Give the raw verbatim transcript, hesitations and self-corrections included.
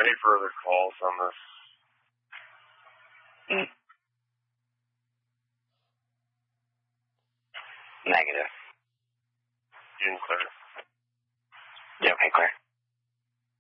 Any further calls on this? Mm. Negative. You and Claire? Yeah, okay, Claire.